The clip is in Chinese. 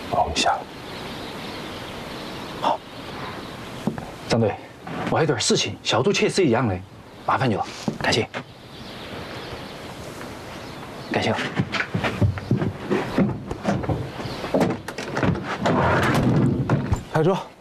放下。 好，张队，我还有点事情，小杜确实一样的，麻烦你了，感谢，感谢了。 开车。